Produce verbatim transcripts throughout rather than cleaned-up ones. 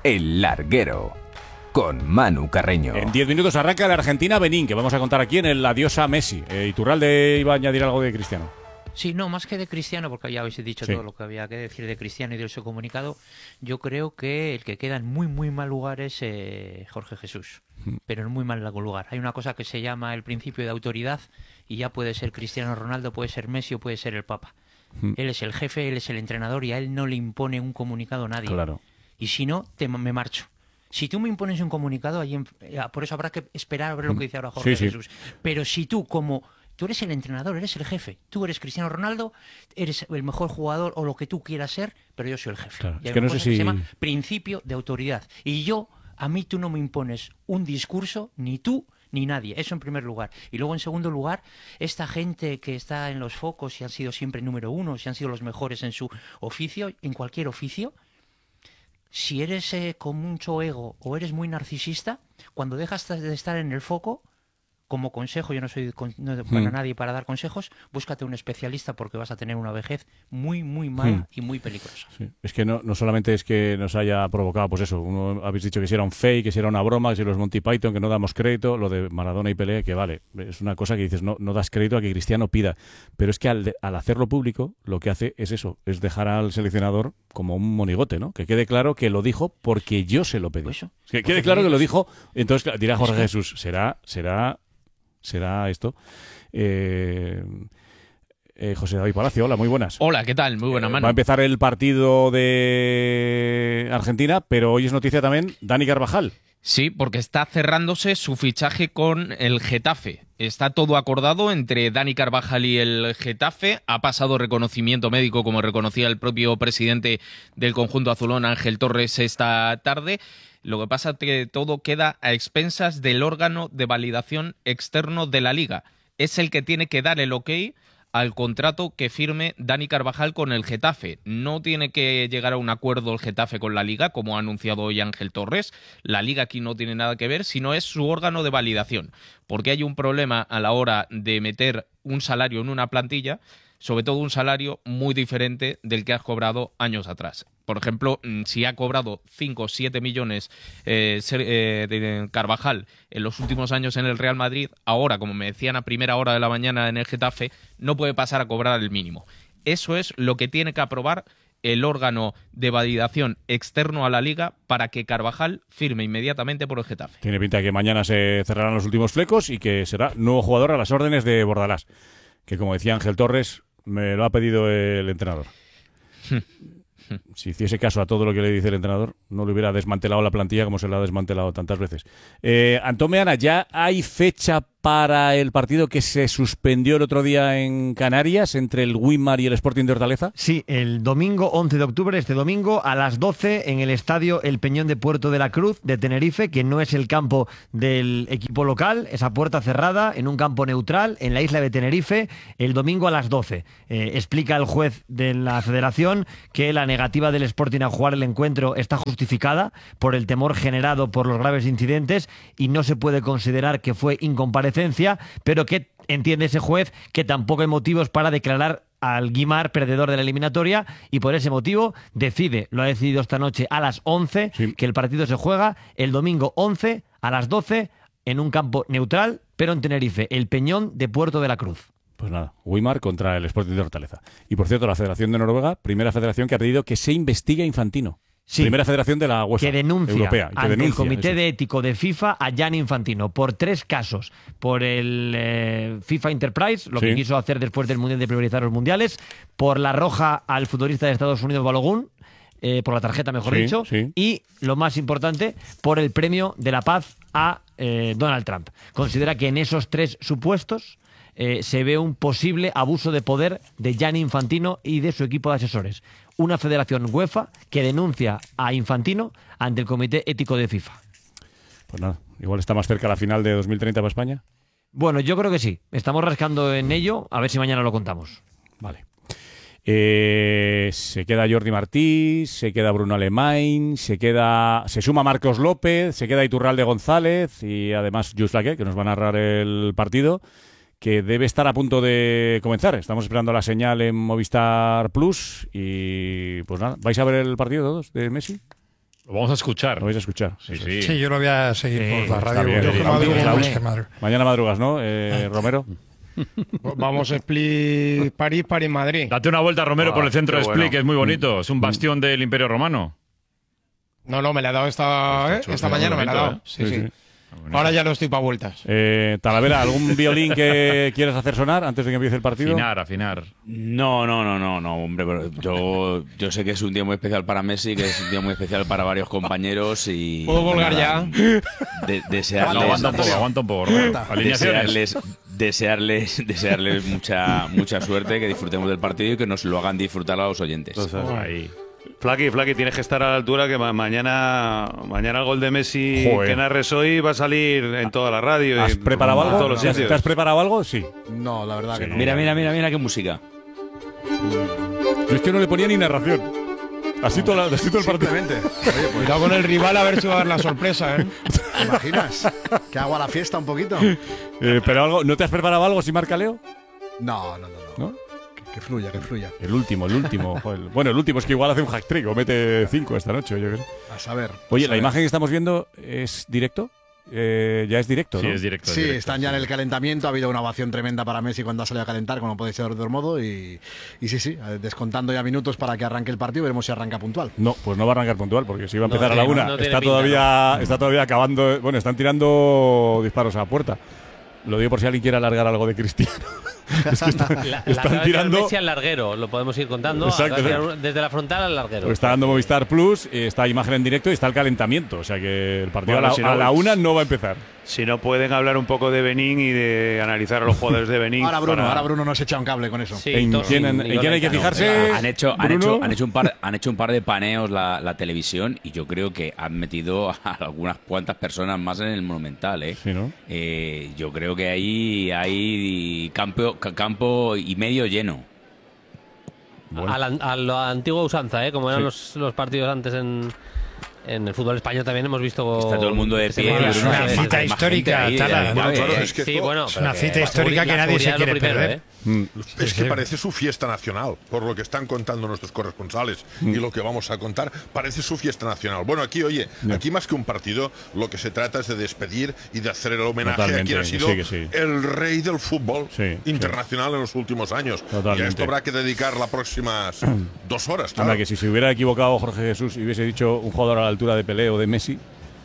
El Larguero, con Manu Carreño. En diez minutos arranca la Argentina-Benín, que vamos a contar aquí en el Adiós a Messi. Eh, Iturralde iba a añadir algo de Cristiano. Sí, no, más que de Cristiano, porque ya habéis dicho sí. todo lo que había que decir de Cristiano y de su comunicado. Yo creo que el que queda en muy, muy mal lugar es eh, Jorge Jesús. Mm. Pero en muy mal lugar. Hay una cosa que se llama el principio de autoridad y ya puede ser Cristiano Ronaldo, puede ser Messi o puede ser el Papa. Mm. Él es el jefe, él es el entrenador y a él no le impone un comunicado a nadie. Claro. Y si no, te, me marcho. Si tú me impones un comunicado, ahí en, por eso habrá que esperar a ver lo que dice ahora Jorge sí, Jesús. Sí. Pero si tú, como tú eres el entrenador, eres el jefe, tú eres Cristiano Ronaldo, eres el mejor jugador o lo que tú quieras ser, pero yo soy el jefe. Claro, y es que no sé si... se llama principio de autoridad. Y yo, a mí tú no me impones un discurso, ni tú ni nadie. Eso en primer lugar. Y luego, en segundo lugar, esta gente que está en los focos y han sido siempre número uno, y han sido los mejores en su oficio, en cualquier oficio, si eres eh, con mucho ego o eres muy narcisista, cuando dejas de estar en el foco, como consejo, yo no soy con, no, para hmm. nadie para dar consejos, búscate un especialista porque vas a tener una vejez muy, muy mala hmm. y muy peligrosa. Sí. Es que no, no solamente es que nos haya provocado, pues eso, uno habéis dicho que si era un fake, que si era una broma, que si los Monty Python, que no damos crédito, lo de Maradona y Pelé, que vale, es una cosa que dices, no, no das crédito a que Cristiano pida, pero es que al, de, al hacerlo público, lo que hace es eso, es dejar al seleccionador como un monigote, ¿no? Que quede claro que lo dijo porque yo se lo pedí. Pues eso, que quede claro que lo dijo, entonces dirá Jorge Jesús, será, será... será esto. Eh, eh, José David Palacio, hola, muy buenas. Hola, ¿qué tal? Muy buena mano. Va a empezar el partido de Argentina, pero hoy es noticia también Dani Carvajal. Sí, porque está cerrándose su fichaje con el Getafe. Está todo acordado entre Dani Carvajal y el Getafe. Ha pasado reconocimiento médico, como reconocía el propio presidente del conjunto azulón, Ángel Torres, esta tarde. Lo que pasa es que todo queda a expensas del órgano de validación externo de la Liga. Es el que tiene que dar el ok al contrato que firme Dani Carvajal con el Getafe. No tiene que llegar a un acuerdo el Getafe con la Liga, como ha anunciado hoy Ángel Torres. La Liga aquí no tiene nada que ver, sino es su órgano de validación. Porque hay un problema a la hora de meter un salario en una plantilla, sobre todo un salario muy diferente del que has cobrado años atrás. Por ejemplo, si ha cobrado cinco o siete millones eh, eh, de Carvajal en los últimos años en el Real Madrid, ahora, como me decían a primera hora de la mañana en el Getafe, no puede pasar a cobrar el mínimo. Eso es lo que tiene que aprobar el órgano de validación externo a la Liga para que Carvajal firme inmediatamente por el Getafe. Tiene pinta de que mañana se cerrarán los últimos flecos y que será nuevo jugador a las órdenes de Bordalás, que, como decía Ángel Torres, me lo ha pedido el entrenador. Si hiciese caso a todo lo que le dice el entrenador, no le hubiera desmantelado la plantilla como se la ha desmantelado tantas veces. Eh, Antón Meana, ¿ya hay fecha para el partido que se suspendió el otro día en Canarias entre el Winmar y el Sporting de Hortaleza? Sí, el domingo once de octubre, este domingo, a las doce, en el estadio El Peñón de Puerto de la Cruz de Tenerife, que no es el campo del equipo local, esa puerta cerrada, en un campo neutral, en la isla de Tenerife, el domingo a las doce. Eh, explica el juez de la Federación que la negativa del Sporting a jugar el encuentro está justificada por el temor generado por los graves incidentes y no se puede considerar que fue incomparecencia, pero que entiende ese juez que tampoco hay motivos para declarar al Guimar perdedor de la eliminatoria y por ese motivo decide, lo ha decidido esta noche a las once, sí. que el partido se juega el domingo once a las doce en un campo neutral, pero en Tenerife, el Peñón de Puerto de la Cruz. Pues nada, Winmar contra el Sporting de Hortaleza. Y por cierto, la Federación de Noruega, primera federación que ha pedido que se investigue a Infantino. Sí, primera federación de la UEFA que denuncia europea, que ante denuncia, el Comité eso. de Ético de FIFA a Gianni Infantino por tres casos. Por el eh, FIFA Enterprise, lo sí. que quiso hacer después del Mundial de priorizar los mundiales, por la roja al futbolista de Estados Unidos Balogun, eh, por la tarjeta mejor sí, dicho, sí. y lo más importante, por el premio de la paz a eh, Donald Trump. Considera que en esos tres supuestos eh, se ve un posible abuso de poder de Gianni Infantino y de su equipo de asesores. Una federación UEFA que denuncia a Infantino ante el Comité Ético de FIFA. Pues nada, igual está más cerca la final de dos mil treinta para España. Bueno, yo creo que sí. Estamos rascando en ello, a ver si mañana lo contamos. Vale. Eh, se queda Jordi Martí, se queda Bruno Alemany, se queda, se suma Marcos López, se queda Iturralde González y además Just Laque, que nos va a narrar el partido, que debe estar a punto de comenzar. Estamos esperando la señal en Movistar Plus y pues nada, ¿vais a ver el partido todos de Messi? Lo vamos a escuchar. Lo vais a escuchar. Sí, sí. Sí, yo lo voy a seguir Eh, por la está radio. bien, Yo bien. que madrugo Bien, mucho, bien. que madrugo. Mañana madrugas, ¿no, eh, Romero? Vamos a Split, París, París, Madrid. Date una vuelta, Romero, Ah, por el centro de qué Split, bueno. que es muy bonito. Es un bastión del Imperio Romano. No, no, me la he dado esta, ¿eh? chulo, esta está mañana, me la he bonito, dado. ¿eh? Sí, Sí, sí. sí. Ahora ya no estoy para vueltas. Eh, Talavera, ¿algún violín que quieras hacer sonar antes de que empiece el partido? Afinar, afinar. No, no, no, no, no, hombre, pero yo, yo sé que es un día muy especial para Messi, que es un día muy especial para varios compañeros y... ¿Puedo colgar nada, ya? de- No, desearles, aguanta un poco, aguanta un poco, Romero. Alineaciones. desearles, desearles, desearles mucha, mucha suerte, que disfrutemos del partido y que nos lo hagan disfrutar a los oyentes. Ahí. Flaqui, Flaqui, tienes que estar a la altura que ma- mañana mañana el gol de Messi Joder. que narres hoy va a salir en toda la radio. ¿Has y preparado en algo? todos los ¿Te has- sitios. ¿Te has preparado algo? Sí. No, la verdad que no. Mira, mira, mira, mira qué música. Yo es que no le ponía ni narración. Así todo, la- así todo el partido. Simplemente. Oye, pues, Cuidado con el rival a ver si va a dar la sorpresa, ¿eh? ¿te imaginas? ¿Que hago a la fiesta un poquito? Eh, pero algo, ¿no te has preparado algo si marca Leo? No, no, no. no. ¿No? Que, que fluya, que fluya. El último, el último. Joder. Bueno, el último es que igual hace un hack trick o mete cinco esta noche. Yo creo. A saber. Oye, a la saber. imagen que estamos viendo es directo. Eh, ya es directo, Sí, ¿no? es directo. es Sí, directo. están ya en el calentamiento. Ha habido una ovación tremenda para Messi cuando ha salido a calentar, como podéis ser de otro modo. Y, y sí, sí, eh, descontando ya minutos para que arranque el partido. Veremos si arranca puntual. No, pues no va a arrancar puntual, porque si va a No, empezar a la no, una, no tiene está, pinta, todavía, está todavía acabando. Bueno, están tirando disparos a la puerta. Lo digo por si alguien quiere alargar algo de Cristiano. Es que está- La, la están acaba de tirando. tirar Messi al larguero, lo podemos ir contando. Exacto, Acaba de sí. tirar desde la frontal al larguero. Está dando Movistar Plus, eh, está imagen en directo y está el calentamiento. O sea que el partido Bueno, a, la, si no- a la una no va a empezar. Si no pueden hablar un poco de Benín y de analizar a los jugadores de Benín. Ahora Bruno, para- ahora Bruno nos echa un cable con eso. Sí, ¿En todos quién, sin- en y quién hay que Gaetano. fijarse? Han hecho, han, Bruno? hecho, han, hecho un par, han hecho un par de paneos la, la televisión y yo creo que han metido a algunas cuantas personas más en el Monumental. ¿eh? Sí, ¿no? Eh, yo creo que ahí hay campo, ca- campo y medio lleno. A, la, a la antigua usanza, ¿eh? Como eran Sí. los, los partidos antes en, en el fútbol español también hemos visto. Está todo el mundo de que se pie. mueve es Bruno, una hay cita más gente histórica, ahí, Tala. ya, Bueno, ya, claro, ya. es que Sí, esto- bueno, es pero una que cita la histórica seguridad- que la nadie se seguridad es lo quiere primero, perder. ¿eh? Mm. Es que sí. parece su fiesta nacional, por lo que están contando nuestros corresponsales y lo que vamos a contar, parece su fiesta nacional. Bueno, aquí, oye, aquí más que un partido, lo que se trata es de despedir y de hacer el homenaje a Totalmente, quien ha que sido sí, que sí. el rey del fútbol Sí, internacional en los últimos años. Totalmente. Y a esto habrá que dedicar las próximas dos horas. Anda, claro. que si se hubiera equivocado Jorge Jesús y hubiese dicho un jugador a la altura de Pelé o de Messi,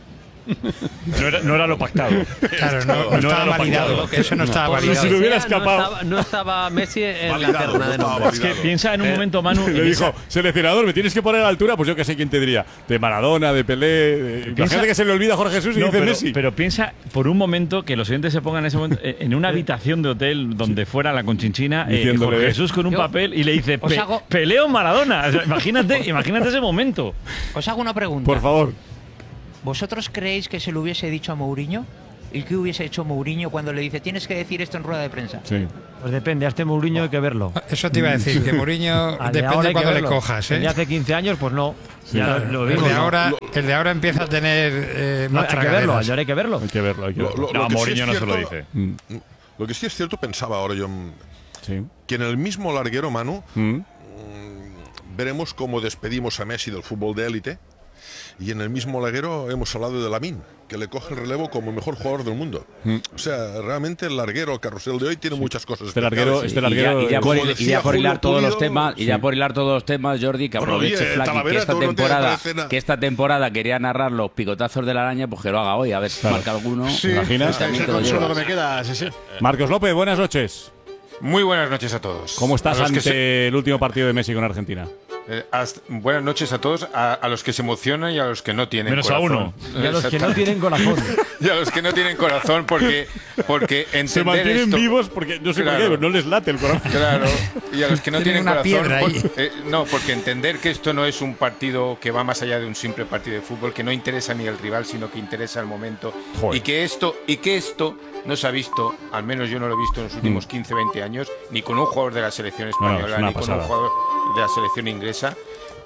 No era, no era lo pactado. Claro, no, no No estaba era lo validado. pactado. Eso no estaba Por lo validado. Si que lo hubiera sea, no escapado. estaba- No estaba Messi en Validado, la terna no de estaba nombres. Es que validado. piensa en un momento, Manu. le en dijo, esa- seleccionador, me tienes que poner a la altura, pues yo que sé quién te diría. De Maradona, de Pelé. De... Piensa- Imagínate que se le olvida a Jorge Jesús y No, dice pero, Messi. pero piensa por un momento que los oyentes se pongan en ese momento eh, en una habitación de hotel donde fuera la Conchinchina, eh, Diciéndole- Jorge Jesús con un Yo- papel y le dice os "Pe- hago- Pelé o Maradona". O sea, imagínate, imagínate ese momento. Os hago una pregunta. Por favor. ¿Vosotros creéis que se lo hubiese dicho a Mourinho? ¿Y qué hubiese hecho Mourinho cuando le dice tienes que decir esto en rueda de prensa? Sí. Pues depende, a este Mourinho hay que verlo. Eso te iba a decir, que Mourinho Al de ahora depende hay que cuando le verlo. cojas, El de ¿eh? hace quince años, pues no. Ya lo, lo El vimos. de ¿no? ahora, el de ahora empieza a tener eh, No, más hay que verlo, tragaderas. al de ahora hay que verlo. Hay que verlo, hay que Lo- verlo. lo- No, lo que sí Mourinho es no se lo cierto- dice. Mm, Lo que sí es cierto, pensaba ahora yo, mm, sí. que en el mismo larguero, Manu, Mm. veremos cómo despedimos a Messi del fútbol de élite. Y en el mismo larguero hemos hablado de Lamine, que le coge el relevo como el mejor jugador del mundo. O sea, realmente el larguero, el carrusel de hoy, tiene muchas cosas Este larguero- especiales. este Y ya, larguero- y ya Como por, y decía ya por hilar Julio todos los Pulido, temas, y ya por hilar todos los temas, Jordi, que Bueno, aproveche oye, Flaky, que Talavera, esta tú no te temporada, parece nada. que esta temporada quería narrar los picotazos de la araña, pues que lo haga hoy, a ver si Claro. marca alguno. Sí, ¿Te imaginas? es También el te lo consuelo llevas. que me queda, sí, sí. Marcos López, buenas noches. Muy buenas noches a todos. ¿Cómo estás A los que ante se- el último partido de Messi con Argentina? eh, hasta- buenas noches a todos, a, a los que se emocionan y a los que no tienen Menos a corazón. uno. Y a los que no Exactamente. tienen corazón. Y a los que no tienen corazón, porque, porque entender Se mantienen esto- vivos porque no sé Claro. por qué, pero no les late el corazón. Claro, y a los que no Tienen tienen una corazón, piedra por- ahí. eh, no, porque entender que esto no es un partido que va más allá de un simple partido de fútbol, que no interesa ni el rival, sino que interesa el momento, Joder. y que esto y que esto no se ha visto, al menos yo no lo he visto en los últimos quince, veinte años, ni con un jugador de la selección No, no, es española, una ni con pasada. un jugador de la selección inglesa.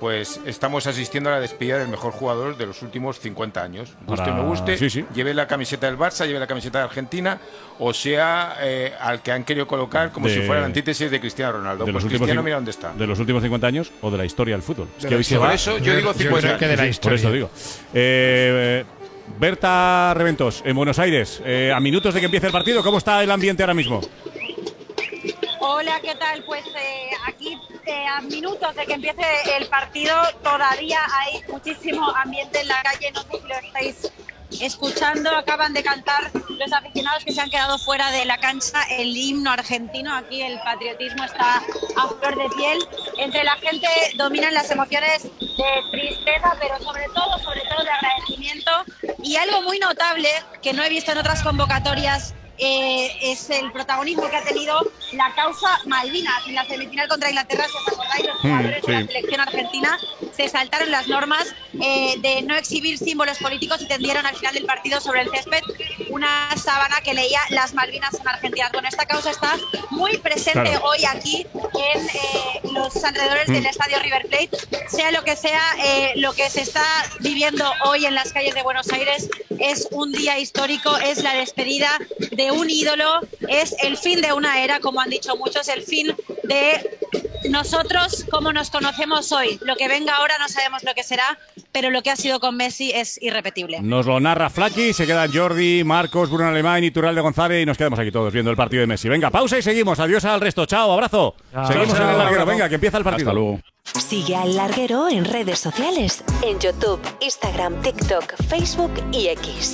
pues estamos asistiendo a la despedida del mejor jugador de los últimos cincuenta años. Guste o Para- no guste, sí, sí. lleve la camiseta del Barça, lleve la camiseta de Argentina, o sea, eh, al que han querido colocar como De- si fuera la antítesis de Cristiano Ronaldo. De Pues los últimos Cristiano, cin- mira dónde está. De los últimos cincuenta años o de la historia del fútbol. Es De que la hoy se historia. va. Por eso yo digo Yo cincuenta creo que de la años. Por historia. eso digo. Eh, Berta Reventos, en Buenos Aires, eh, a minutos de que empiece el partido, ¿cómo está el ambiente ahora mismo? Hola, ¿qué tal? Pues eh, aquí eh, a minutos de que empiece el partido todavía hay muchísimo ambiente en la calle, no sé si lo estáis escuchando, acaban de cantar los aficionados que se han quedado fuera de la cancha el himno argentino, aquí el patriotismo está a flor de piel, entre la gente dominan las emociones de tristeza, pero sobre todo, sobre todo de agradecimiento, y algo muy notable que no he visto en otras convocatorias eh, es el protagonismo que ha tenido la causa Malvinas. En la semifinal contra Inglaterra, si os acordáis, los jugadores Mm, de la sí. selección argentina se saltaron las normas eh, de no exhibir símbolos políticos y tendieron al final del partido sobre el césped una sábana que leía las Malvinas en Argentina. Bueno, esta causa está muy presente Claro. hoy aquí en eh, los alrededores Mm. del estadio River Plate. Sea lo que sea, eh, lo que se está viviendo hoy en las calles de Buenos Aires es un día histórico, es la despedida de un ídolo, es el fin de una era, como han dicho muchos, el fin de nosotros como nos conocemos hoy. Lo que venga ahora no sabemos lo que será, pero lo que ha sido con Messi es irrepetible. Nos lo narra Flaky, se quedan Jordi, Marcos, Bruno Alemán y Turral de González y nos quedamos aquí todos viendo el partido de Messi. Venga, pausa y seguimos. Adiós al resto. Chao, abrazo. Chao. Seguimos Chao. en el larguero. Abrazo. Venga, que empieza el partido. Hasta luego. Sigue al Larguero en redes sociales, en YouTube, Instagram, TikTok, Facebook y X.